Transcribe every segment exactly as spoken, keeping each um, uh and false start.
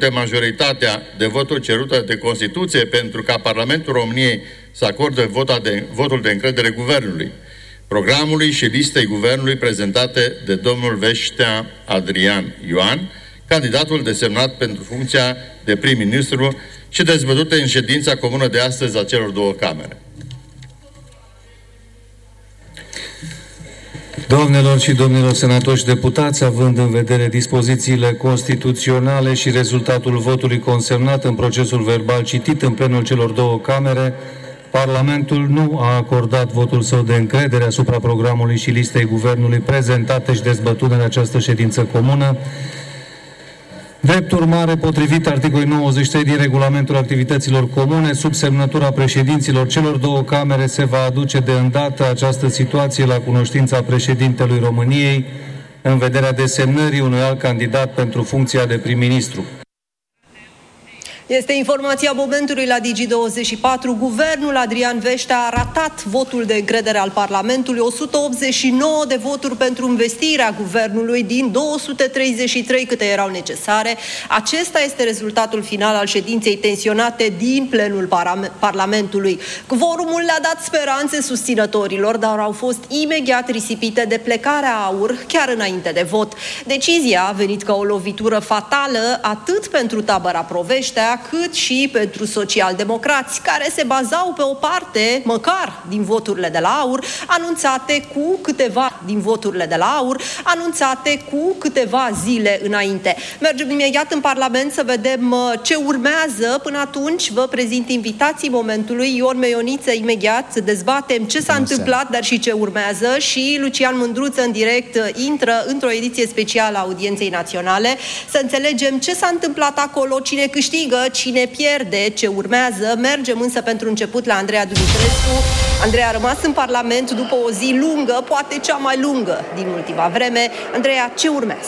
obținute majoritatea de voturi cerută de Constituție pentru ca Parlamentul României să acorde vota de, votul de încredere Guvernului, programului și listei Guvernului prezentate de domnul Veștea Adrian Ioan, candidatul desemnat pentru funcția de prim-ministru și dezbătute în ședința comună de astăzi a celor două camere. Doamnelor și domnilor senatori și deputați, având în vedere dispozițiile constituționale și rezultatul votului consemnat în procesul verbal citit în plenul celor două camere, Parlamentul nu a acordat votul său de încredere asupra programului și listei Guvernului prezentate și dezbătute în această ședință comună. Drept urmare, potrivit articolului nouăzeci și trei din Regulamentul Activităților Comune, sub semnătura președinților celor două camere se va aduce de îndată această situație la cunoștința președintelui României în vederea desemnării unui alt candidat pentru funcția de prim-ministru. Este informația momentului la Digi douăzeci și patru. Guvernul Adrian Veștea a ratat votul de încredere al Parlamentului. o sută optzeci și nouă de voturi pentru investirea guvernului din două sute treizeci și trei câte erau necesare. Acesta este rezultatul final al ședinței tensionate din plenul Parlamentului. Quorumul le-a dat speranțe susținătorilor, dar au fost imediat risipite de plecarea AUR chiar înainte de vot. Decizia a venit ca o lovitură fatală atât pentru tabăra Pro-Veștea, cât și pentru socialdemocrați, care se bazau pe o parte, măcar din voturile de la AUR, anunțate cu câteva din voturile de la AUR, anunțate cu câteva zile înainte. Mergem imediat în Parlament să vedem ce urmează. Până atunci vă prezint invitații momentului. Ion Meioniță, imediat dezbatem ce s-a întâmplat, dar și ce urmează, și Lucian Mândruță în direct intră într-o ediție specială a Audienței Naționale să înțelegem ce s-a întâmplat acolo, cine câștigă, cine pierde, ce urmează. Mergem însă pentru început la Andreea Dumitrescu. Andreea a rămas în Parlament după o zi lungă, poate cea mai lungă din ultima vreme. Andreea, ce urmează?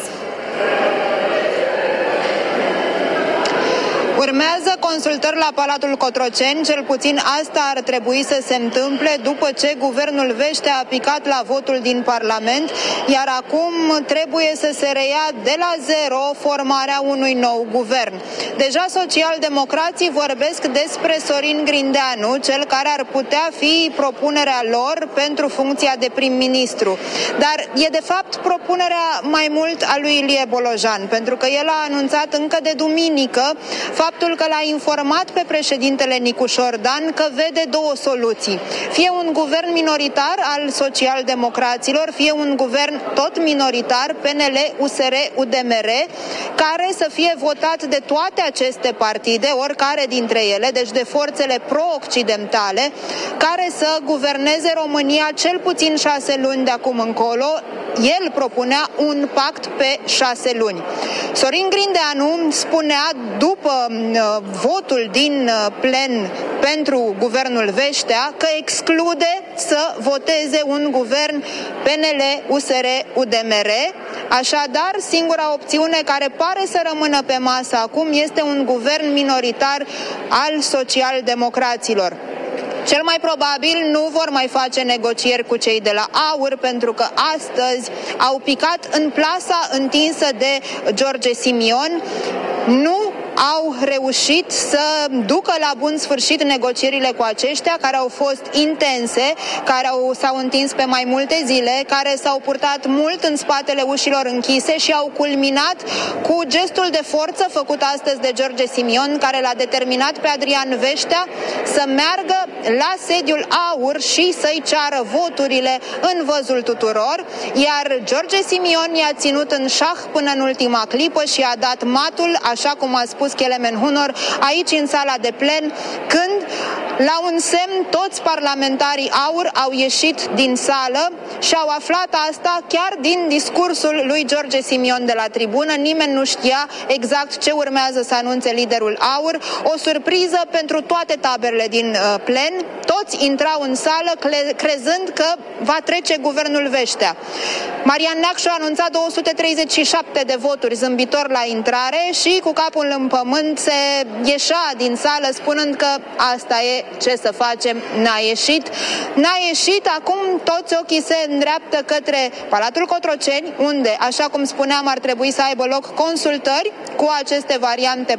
Urmează consultări la Palatul Cotroceni, cel puțin asta ar trebui să se întâmple după ce guvernul Veștea a picat la votul din Parlament, iar acum trebuie să se reia de la zero formarea unui nou guvern. Deja socialdemocrații vorbesc despre Sorin Grindeanu, cel care ar putea fi propunerea lor pentru funcția de prim-ministru. Dar e de fapt propunerea mai mult a lui Ilie Bolojan, pentru că el a anunțat încă de duminică faptul că l-a informat pe președintele Nicu Șordan că vede două soluții. Fie un guvern minoritar al socialdemocraților, fie un guvern tot minoritar, P N L, U S R, U D M R, care să fie votat de toate aceste partide, oricare dintre ele, deci de forțele pro-occidentale, care să guverneze România cel puțin șase luni de acum încolo. El propunea un pact pe șase luni. Sorin Grindeanu spunea după uh, votul din uh, plen pentru guvernul Veștea că exclude să voteze un guvern P N L, U S R, U D M R. Așadar, singura opțiune care pare să rămână pe masă acum este un guvern minoritar al socialdemocraților. Cel mai probabil nu vor mai face negocieri cu cei de la AUR, pentru că astăzi au picat în plasa întinsă de George Simion. Nu au reușit să ducă la bun sfârșit negocierile cu aceștia, care au fost intense, care au, s-au întins pe mai multe zile, care s-au purtat mult în spatele ușilor închise și au culminat cu gestul de forță făcut astăzi de George Simion, care l-a determinat pe Adrian Veștea să meargă la sediul AUR și să-i ceară voturile în văzul tuturor, iar George Simion i-a ținut în șah până în ultima clipă și a dat matul, așa cum a spus Kelemen Hunor, aici în sala de plen, când la un semn toți parlamentarii AUR au ieșit din sală și au aflat asta chiar din discursul lui George Simion de la tribună. Nimeni nu știa exact ce urmează să anunțe liderul AUR. O surpriză pentru toate taberele din uh, plen. Toți intrau în sală crezând că va trece guvernul Veștea. Marian Neacșu a anunțat două sute treizeci și șapte de voturi zâmbitor la intrare și cu capul în pământ se ieșea din sală spunând că asta e, ce să facem, n-a ieșit. N-a ieșit, acum toți ochii se îndreaptă către Palatul Cotroceni, unde, așa cum spuneam, ar trebui să aibă loc consultări cu aceste variante